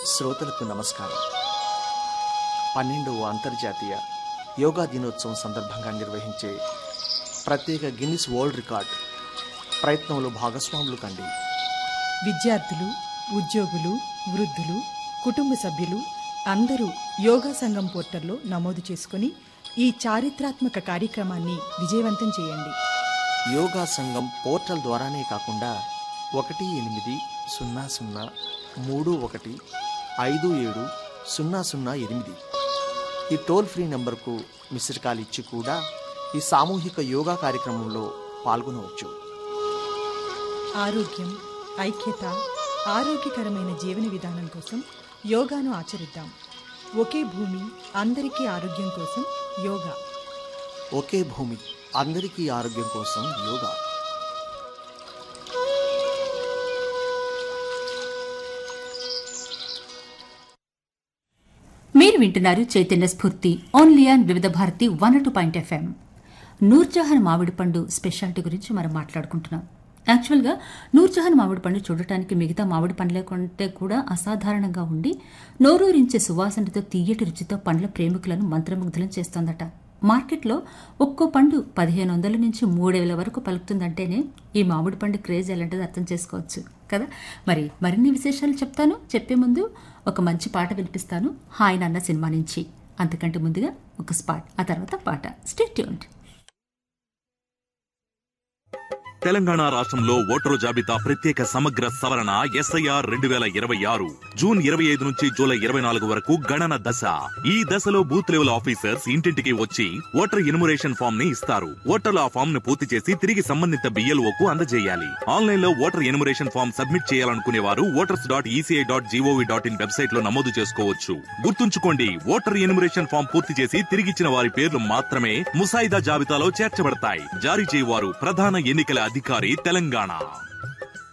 శ్రోతలకు నమస్కారం. 12వ అంతర్జాతీయ యోగా దినోత్సవం సందర్భంగా నిర్వహించే ప్రత్యేక గిన్నిస్ వరల్డ్ రికార్డ్ ప్రయత్నంలో భాగస్వాములు కండి. విద్యార్థులు, ఉద్యోగులు, వృద్ధులు, కుటుంబ సభ్యులు అందరూ యోగా సంఘం పోర్టల్లో నమోదు చేసుకుని ఈ చారిత్రాత్మక కార్యక్రమాన్ని విజయవంతం చేయండి. యోగా సంఘం పోర్టల్ ద్వారానే కాకుండా 1-800-31-57-008 ఈ టోల్ ఫ్రీ నంబర్కు మిస్డ్ కాల్ ఇచ్చి కూడా ఈ సామూహిక యోగా కార్యక్రమంలో పాల్గొనవచ్చు. ఆరోగ్యం, ఐక్యత, ఆరోగ్యకరమైన జీవన విధానం కోసం యోగాను ఆచరిద్దాం. ఒకే భూమి, అందరికీ ఆరోగ్యం కోసం యోగా. ఒకే భూమి, అందరికీ ఆరోగ్యం కోసం యోగా. మీరు వింటున్నారు చైతన్య స్ఫూర్తి ఓన్లీ ఆన్ వివిధ భారతి 102.FM. నూర్జహాన్ మామిడి పండు స్పెషాలిటీ గురించి మనం మాట్లాడుకుంటున్నాం. యాక్చువల్గా నూర్జహాన్ మామిడి పండు చూడటానికి మిగతా మామిడి పండ్ల కంటే కూడా అసాధారణంగా ఉండి నోరూరించే సువాసనతో తీయటి రుచితో పండ్ల ప్రేమికులను మంత్రముగ్ధులను చేస్తోందట. మార్కెట్లో ఒక్కో పండు 1500 నుంచి 3000 వరకు పలుకుతుందంటేనే ఈ మామిడి పండు క్రేజ్ ఎలాంటిది అర్థం చేసుకోవచ్చు కదా. మరిన్ని విశేషాలు చెప్తాను. చెప్పే ముందు ఒక మంచి పాట వినిపిస్తాను, హాయ్ నాన్న సినిమా నుంచి. అంతకంటే ముందుగా ఒక స్పాట్, ఆ తర్వాత పాట. Stay tuned. తెలంగాణ రాష్ట్రంలో ఓటరు జాబితా ప్రత్యేక సమగ్ర సవరణ SIR 2026 జూన్ 25 నుంచి జూలై 24 వరకు గణన దశ. ఈ దశలో బూత్ లెవెల్ ఆఫీసర్స్ ఇంటింటికి వచ్చి ఓటర్ ఎన్యుమరేషన్ ఫామ్ ని ఇస్తారు. ఓటర్లు ఆ ఫామ్ ను పూర్తి చేసి తిరిగి సంబంధిత BLOకు అందజేయాలి. ఆన్లైన్ లో ఓటర్ ఎన్యుమరేషన్ ఫామ్ సబ్మిట్ చేయాలనుకునే వారు voters.eci.gov.in వెబ్సైట్ లో నమోదు చేసుకోవచ్చు. గుర్తుంచుకోండి, ఓటర్ ఎన్యుమరేషన్ ఫామ్ పూర్తి చేసి తిరిగిచ్చిన వారి పేర్లు మాత్రమే ముసాయిదా జాబితాలో చేర్చబడతాయి. జారీ చేయవారు ప్రధాన ఎన్నికల అధికారి, తెలంగాణ.